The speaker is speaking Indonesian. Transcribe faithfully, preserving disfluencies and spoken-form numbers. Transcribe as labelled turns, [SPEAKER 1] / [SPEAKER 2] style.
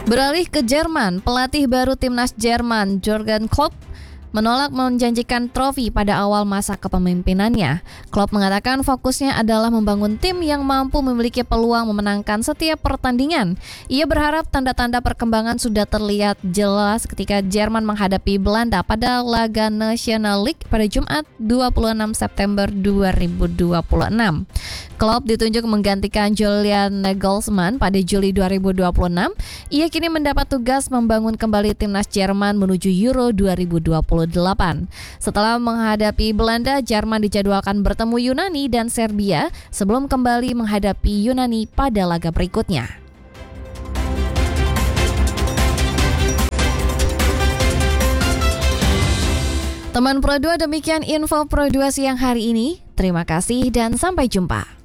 [SPEAKER 1] Beralih ke Jerman, pelatih baru timnas Jerman, Jurgen Klopp, menolak menjanjikan trofi pada awal masa kepemimpinannya. Klopp mengatakan fokusnya adalah membangun tim yang mampu memiliki peluang memenangkan setiap pertandingan. Ia berharap tanda-tanda perkembangan sudah terlihat jelas ketika Jerman menghadapi Belanda pada laga National League pada Jumat dua puluh enam September dua ribu dua puluh enam. Klopp ditunjuk menggantikan Julian Nagelsmann pada Juli dua ribu dua puluh enam. Ia kini mendapat tugas membangun kembali timnas Jerman menuju Euro dua ribu dua puluh delapan. Setelah menghadapi Belanda, Jerman dijadwalkan bertemu Yunani dan Serbia sebelum kembali menghadapi Yunani pada laga berikutnya. Teman Pro dua, demikian info Pro dua siang hari ini. Terima kasih dan sampai jumpa.